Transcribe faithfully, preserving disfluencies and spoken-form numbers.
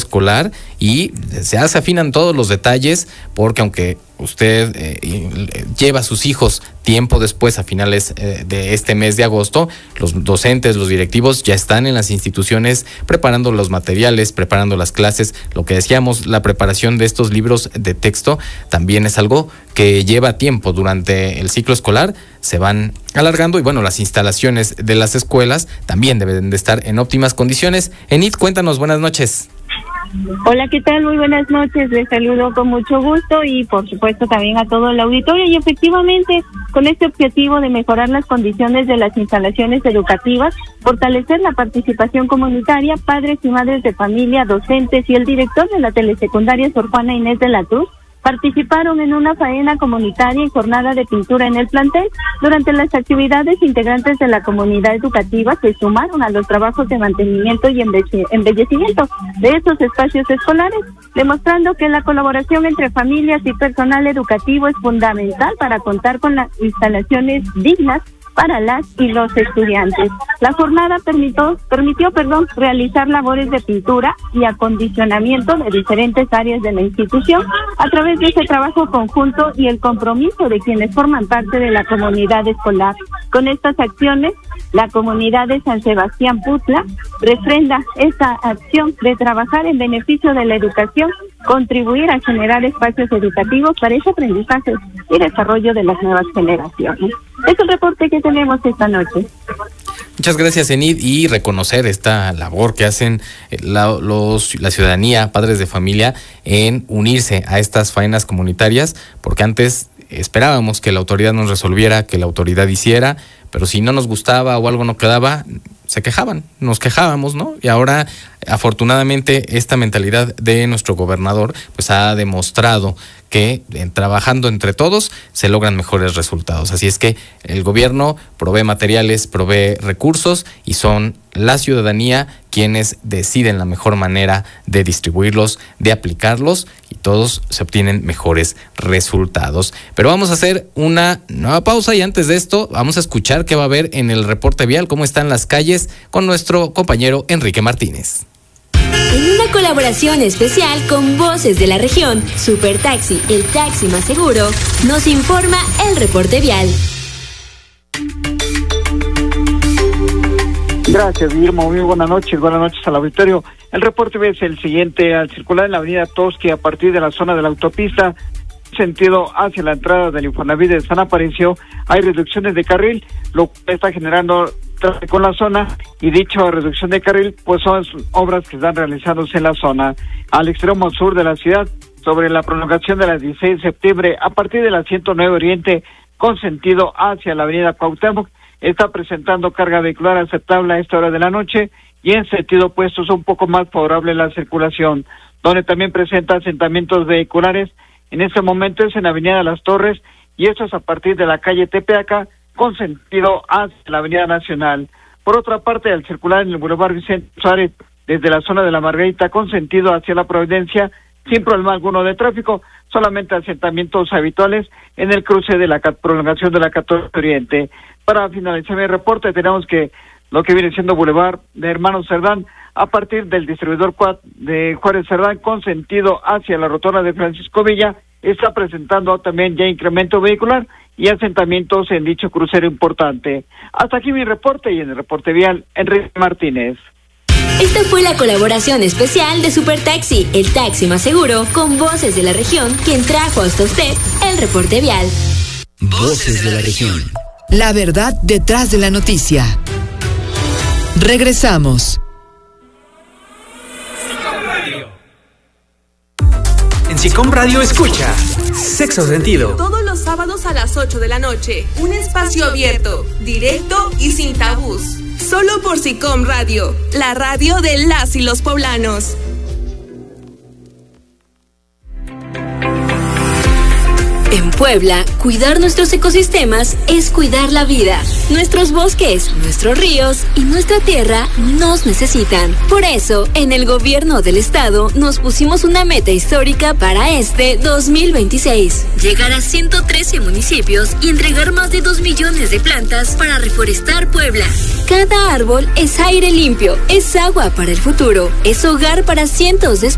escolar y ya se afinan todos los detalles, porque aunque usted eh, lleva a sus hijos tiempo después, a finales eh, de este mes de agosto, los docentes, los directivos ya están en las instituciones preparando los materiales, preparando las clases. Lo que decíamos, la preparación de estos libros de texto también es algo que lleva tiempo. Durante el ciclo escolar se van alargando y bueno, las instalaciones de las escuelas también deben de estar en óptimas condiciones. Enid, cuéntanos, buenas noches. Hola, ¿qué tal? Muy buenas noches, les saludo con mucho gusto y por supuesto también a todo el auditorio, y efectivamente con este objetivo de mejorar las condiciones de las instalaciones educativas, fortalecer la participación comunitaria, padres y madres de familia, docentes y el director de la telesecundaria Sor Juana Inés de la Cruz participaron en una faena comunitaria y jornada de pintura en el plantel. Durante las actividades, integrantes de la comunidad educativa se sumaron a los trabajos de mantenimiento y embelle- embellecimiento de estos espacios escolares, demostrando que la colaboración entre familias y personal educativo es fundamental para contar con las instalaciones dignas para las y los estudiantes. La jornada permitió, permitió perdón, realizar labores de pintura y acondicionamiento de diferentes áreas de la institución a través de ese trabajo conjunto y el compromiso de quienes forman parte de la comunidad escolar. Con estas acciones, la comunidad de San Sebastián Putla refrenda esta acción de trabajar en beneficio de la educación, contribuir a generar espacios educativos para ese aprendizaje y desarrollo de las nuevas generaciones. Es el reporte que tenemos esta noche. Muchas gracias, Enid, y reconocer esta labor que hacen la, los, la ciudadanía, padres de familia, en unirse a estas faenas comunitarias, porque antes esperábamos que la autoridad nos resolviera, que la autoridad hiciera, pero si no nos gustaba o algo no quedaba, se quejaban, nos quejábamos, ¿no? Y ahora, afortunadamente, esta mentalidad de nuestro gobernador pues ha demostrado que en, trabajando entre todos se logran mejores resultados. Así es que el gobierno provee materiales, provee recursos y son la ciudadanía quienes deciden la mejor manera de distribuirlos, de aplicarlos, y todos se obtienen mejores resultados. Pero vamos a hacer una nueva pausa y antes de esto vamos a escuchar qué va a haber en el reporte vial, cómo están las calles, con nuestro compañero Enrique Martínez. En una colaboración especial con Voces de la Región, Super Taxi, el taxi más seguro, nos informa el reporte vial. Gracias, Guillermo. Muy buenas noches. Buenas noches al auditorio. El reporte vial es el siguiente. Al circular en la avenida Tosqui a partir de la zona de la autopista, sentido hacia la entrada del Infonavit de San Aparicio, hay reducciones de carril, lo que está generando tráfico en la zona, y dicha reducción de carril pues son obras que están realizándose en la zona. Al extremo sur de la ciudad, sobre la prolongación de la dieciséis de septiembre a partir de la ciento nueve Oriente con sentido hacia la avenida Cuauhtémoc, está presentando carga vehicular aceptable a esta hora de la noche y en sentido opuesto es un poco más favorable la circulación, donde también presenta asentamientos vehiculares. En este momento es en Avenida Las Torres y esto es a partir de la calle Tepeaca con sentido hacia la Avenida Nacional. Por otra parte, al circular en el Boulevard Vicente Suárez desde la zona de la Margarita con sentido hacia la Providencia, sin problema alguno de tráfico, solamente asentamientos habituales en el cruce de la prolongación de la catorce Oriente. Para finalizar mi reporte, tenemos que lo que viene siendo Boulevard de Hermanos Cerdán, a partir del distribuidor de Juárez Cerdán con sentido hacia la rotonda de Francisco Villa, está presentando también ya incremento vehicular y asentamientos en dicho crucero importante. Hasta aquí mi reporte, y en el reporte vial, Enrique Martínez. Esta fue la colaboración especial de Super Taxi, el taxi más seguro, con Voces de la Región, quien trajo hasta usted el reporte vial. Voces de la Región. La verdad detrás de la noticia. Regresamos. En SICOM Radio escucha Sexto Sentido. Todos los sábados a las ocho de la noche. Un espacio abierto, directo y sin tabús. Solo por SICOM Radio, la radio de las y los poblanos. En Puebla, cuidar nuestros ecosistemas es cuidar la vida. Nuestros bosques, nuestros ríos y nuestra tierra nos necesitan. Por eso, en el gobierno del estado nos pusimos una meta histórica para este dos mil veintiséis. Llegar a ciento trece municipios y entregar más de dos millones de plantas para reforestar Puebla. Cada árbol es aire limpio, es agua para el futuro, es hogar para cientos de